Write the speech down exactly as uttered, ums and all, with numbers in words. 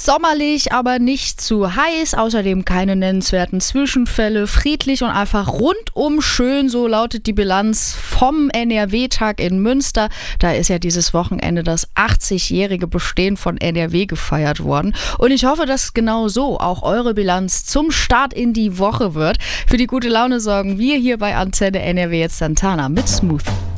sommerlich, aber nicht zu heiß. Außerdem keine nennenswerten Zwischenfälle. Friedlich und einfach rundum schön, so lautet die Bilanz vom N R W-Tag in Münster. Da ist ja dieses Wochenende das achtzigjährige Bestehen von N R W gefeiert worden. Und ich hoffe, dass genau so auch eure Bilanz zum Start in die Woche wird. Für die gute Laune sorgen wir hier bei Antenne N R W jetzt Santana mit Smooth.